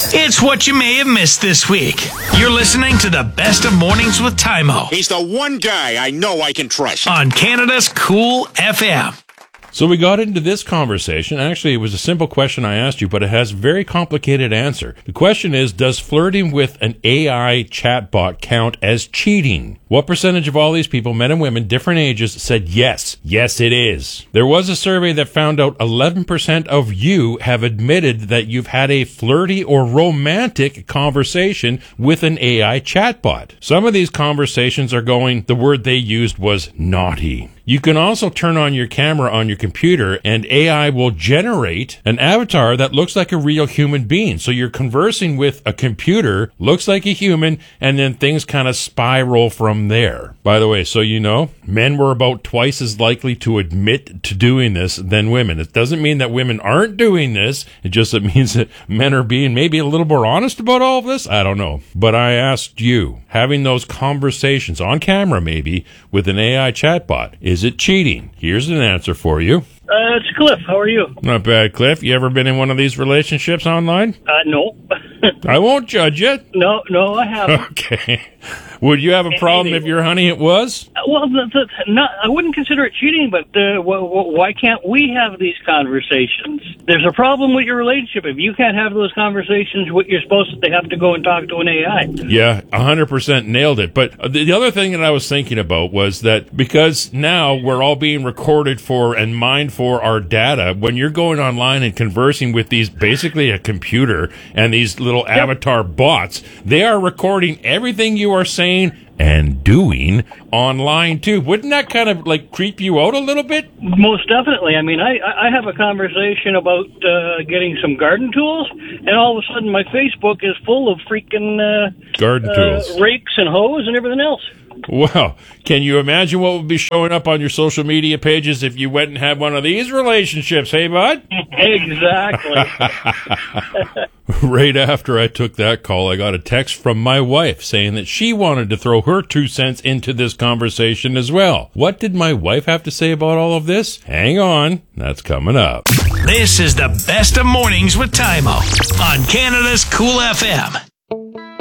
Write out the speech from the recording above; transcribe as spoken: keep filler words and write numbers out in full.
It's what you may have missed this week. You're listening to the Best of Mornings with Tymo He's the one guy I know I can trust. on Canada's Cool F M. So we got into this conversation. Actually, it was a simple question I asked you, but it has a very complicated answer. The question is, does flirting with an A I chatbot count as cheating? What percentage of all these people, men and women, different ages, said yes? Yes, it is. There was a survey that found out eleven percent of you have admitted that you've had a flirty or romantic conversation with an A I chatbot. Some of these conversations are going, the word they used was naughty. You can also turn on your camera on your computer and A I will generate an avatar that looks like a real human being. So you're conversing with a computer, looks like a human, and then things kind of spiral from there. By the way, so you know, men were about twice as likely to admit to doing this than women. It doesn't mean that women aren't doing this. It just it means that men are being maybe a little more honest about all of this. I don't know. But I asked you, having those conversations on camera maybe with an A I chatbot, is it cheating? Here's an answer for you. Uh, it's Cliff. How are you? Not bad, Cliff. You ever been in one of these relationships online? Uh, no. I won't judge you. no, no, I haven't. Okay. Would you have a problem if your honey it was? Uh, Well, the, the, not, I wouldn't consider it cheating, but uh, wh- wh- why can't we have these conversations? There's a problem with your relationship. If you can't have those conversations, what you're supposed to, they have to go and talk to an A I. Yeah, one hundred percent nailed it. But the, the other thing that I was thinking about was that because now we're all being recorded for and mined for our data, when you're going online and conversing with these, basically a computer and these little yep. avatar bots, they are recording everything you are saying and doing online too. Wouldn't that kind of like creep you out a little bit? Most definitely. I mean, I, I have a conversation about uh, getting some garden tools, and all of a sudden my Facebook is full of freaking uh, garden uh, tools, rakes and hoes and everything else. Well, can you imagine what would be showing up on your social media pages if you went and had one of these relationships, hey, bud? Exactly. Right after I took that call, I got a text from my wife saying that she wanted to throw her two cents into this conversation as well. What did my wife have to say about all of this? Hang on, that's coming up. This is the Best of Mornings with Tymo on Canada's Cool F M.